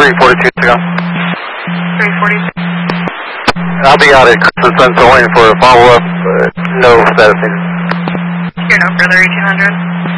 342 to go. 342. I'll be out at Christmas, so waiting for a follow-up. No status needed. Here, no further 1800.